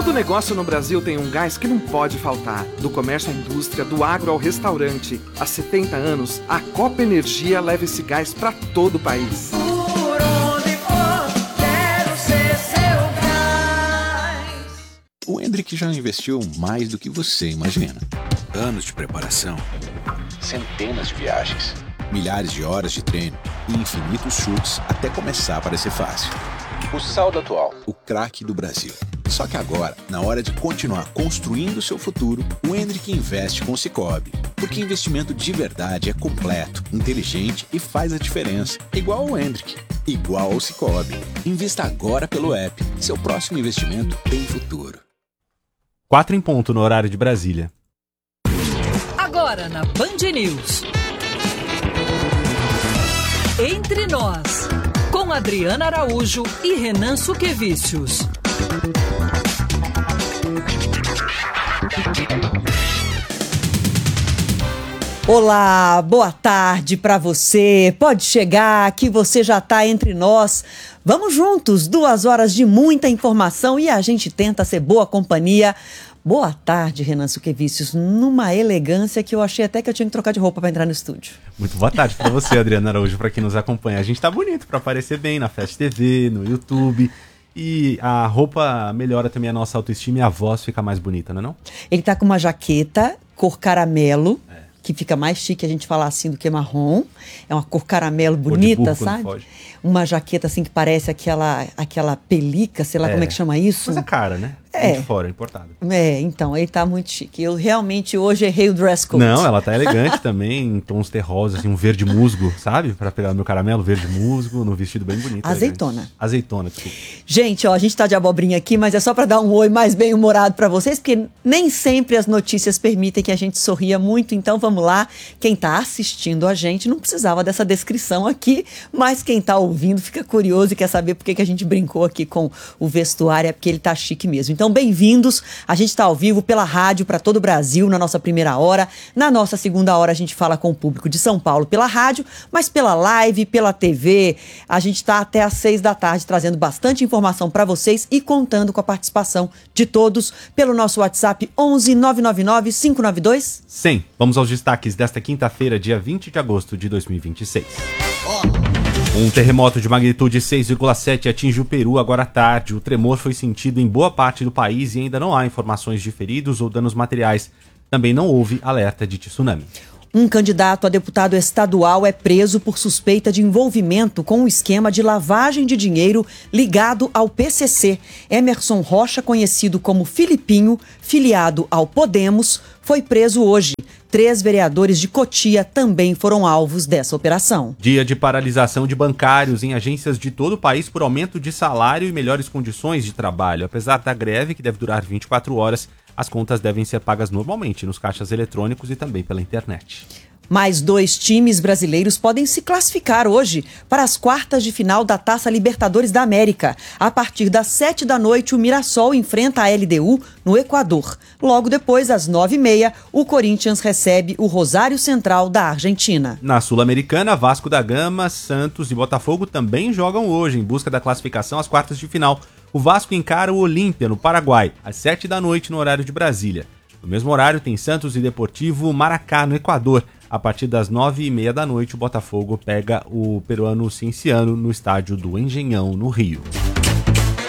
Todo negócio no Brasil tem um gás que não pode faltar. Do comércio à indústria, do agro ao restaurante. Há 70 anos, a Copa Energia leva esse gás para todo o país. Por onde for, quero ser seu gás. O Hendrick já investiu mais do que você imagina. Anos de preparação, centenas de viagens, milhares de horas de treino e infinitos chutes até começar a parecer fácil. O Saldo Atual, o craque do Brasil. Só que agora, na hora de continuar construindo o seu futuro, o Hendrick investe com o Sicoob. Porque investimento de verdade é completo, inteligente e faz a diferença. Igual o Hendrick, igual ao Sicoob. Invista agora pelo app. Seu próximo investimento tem futuro. 4 em ponto no horário de Brasília. Agora na Band News. Entre Nós, com Adriana Araújo e Renan Suquevicius. Olá, boa tarde para você. Pode chegar que você já está entre nós. Vamos juntos, 2 horas de muita informação e a gente tenta ser boa companhia. Boa tarde, Renan Suquevicius, numa elegância que eu achei até que eu tinha que trocar de roupa para entrar no estúdio. Muito boa tarde para você, Adriana Araújo, para quem nos acompanha. A gente tá bonito para aparecer bem na Fast TV, no YouTube. E a roupa melhora também a nossa autoestima e a voz fica mais bonita, não é não? Ele tá com uma jaqueta cor caramelo, que fica mais chique a gente falar assim do que marrom. É uma cor caramelo bonita, sabe? Uma jaqueta assim que parece aquela pelica, sei lá como é que chama isso. Coisa cara, né? De fora, importada. Então, ele tá muito chique. Eu realmente hoje errei o dress code. Não, ela tá elegante também, em tons terrosos, assim, um verde musgo, sabe? Pra pegar meu caramelo, verde musgo, no vestido bem bonito. Azeitona. Elegante. Azeitona, desculpa. Gente, ó, a gente tá de abobrinha aqui, mas é só pra dar um oi mais bem-humorado pra vocês, porque nem sempre as notícias permitem que a gente sorria muito, então vamos lá. Quem tá assistindo a gente não precisava dessa descrição aqui, mas quem tá ouvindo fica curioso e quer saber por que a gente brincou aqui com o vestuário, é porque ele tá chique mesmo. Então, bem-vindos. A gente está ao vivo pela rádio para todo o Brasil na nossa primeira hora. Na nossa segunda hora a gente fala com o público de São Paulo pela rádio, mas pela live, pela TV. A gente está até às 6 da tarde trazendo bastante informação para vocês e contando com a participação de todos pelo nosso WhatsApp 11 999 592 100. Vamos aos destaques desta quinta-feira, dia 20 de agosto de 2026. Um terremoto de magnitude 6,7 atinge o Peru agora à tarde. O tremor foi sentido em boa parte do país e ainda não há informações de feridos ou danos materiais. Também não houve alerta de tsunami. Um candidato a deputado estadual é preso por suspeita de envolvimento com um esquema de lavagem de dinheiro ligado ao PCC. Emerson Rocha, conhecido como Filipinho, filiado ao Podemos, foi preso hoje. 3 vereadores de Cotia também foram alvos dessa operação. Dia de paralisação de bancários em agências de todo o país por aumento de salário e melhores condições de trabalho. Apesar da greve, que deve durar 24 horas, as contas devem ser pagas normalmente nos caixas eletrônicos e também pela internet. Mais 2 times brasileiros podem se classificar hoje para as quartas de final da Taça Libertadores da América. A partir das 7 da noite, o Mirassol enfrenta a LDU no Equador. Logo depois, às 9h30, o Corinthians recebe o Rosário Central da Argentina. Na Sul-Americana, Vasco da Gama, Santos e Botafogo também jogam hoje em busca da classificação às quartas de final. O Vasco encara o Olímpia, no Paraguai, às 7 da noite, no horário de Brasília. No mesmo horário, tem Santos e Deportivo Maracá, no Equador. A partir das 9h30 da noite, o Botafogo pega o peruano Cienciano no estádio do Engenhão, no Rio.